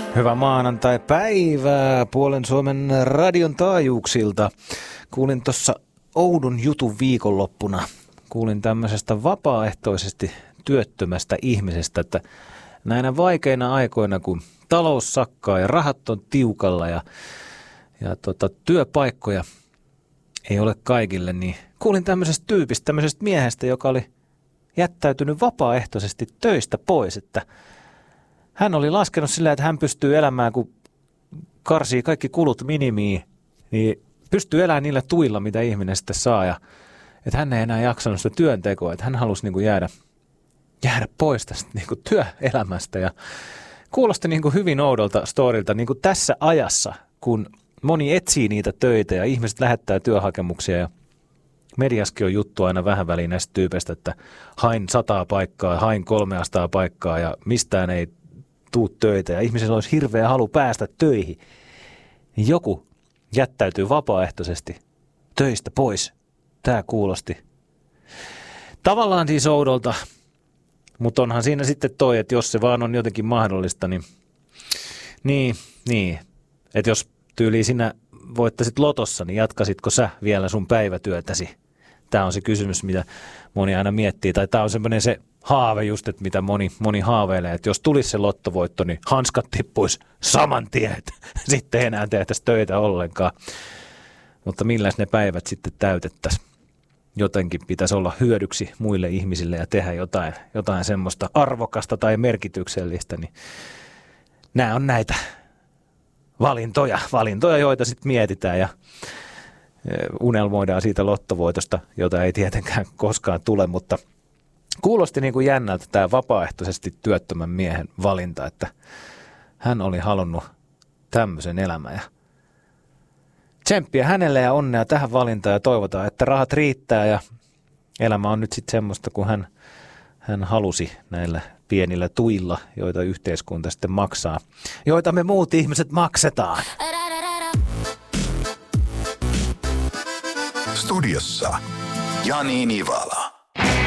Hyvää maanantai-päivää puolen Suomen radion taajuuksilta. Kuulin tuossa oudun jutun viikonloppuna. Kuulin tämmöisestä vapaaehtoisesti työttömästä ihmisestä, että näinä vaikeina aikoina, kun talous sakkaa ja rahat on tiukalla ja työpaikkoja ei ole kaikille, niin kuulin tämmöisestä tyypistä, tämmöisestä miehestä, joka oli jättäytynyt vapaaehtoisesti töistä pois, että hän oli laskenut sillä, että hän pystyy elämään, kun karsii kaikki kulut minimiin, niin pystyy elämään niillä tuilla, mitä ihminen sitten saa. Ja, että hän ei enää jaksanut sitä työntekoa, että hän halusi niin kuin jäädä pois tästä niin kuin työelämästä. Ja kuulosti niin kuin hyvin oudolta storilta niin kuin tässä ajassa, kun moni etsii niitä töitä ja ihmiset lähettää työhakemuksia. Ja mediaskin on juttu aina vähän väliin näistä tyypeistä, että hain 100 paikkaa, hain 300 paikkaa ja mistään ei tuu töitä ja ihmisillä olisi hirveä halu päästä töihin, niin joku jättäytyy vapaaehtoisesti töistä pois. Tämä kuulosti tavallaan siis oudolta, mutta onhan siinä sitten toi, että jos se vaan on jotenkin mahdollista, niin, että jos tyyliin sinä voittaisit lotossa, niin jatkasitko sä vielä sun päivätyötäsi? Tämä on se kysymys, mitä moni aina miettii, tai tämä on semmoinen se haave just, että mitä moni haaveilee, että jos tulisi se lottovoitto, niin hanskat tippuisi saman tien, että sitten ei enää tehtäisi töitä ollenkaan. Mutta milläs ne päivät sitten täytettäisiin? Jotenkin pitäisi olla hyödyksi muille ihmisille ja tehdä jotain semmoista arvokasta tai merkityksellistä, niin nämä on näitä valintoja, joita sitten mietitään ja unelmoidaan siitä lottovoitosta, jota ei tietenkään koskaan tule, mutta kuulosti niin kuin jännältä tämä vapaaehtoisesti työttömän miehen valinta, että hän oli halunnut tämmöisen elämän ja tsemppiä hänelle ja onnea tähän valintaan ja toivotaan, että rahat riittää ja elämä on nyt sitten semmoista, kun hän halusi näillä pienillä tuilla, joita yhteiskunta sitten maksaa, joita me muut ihmiset maksetaan. Studiossa Jani Nivala.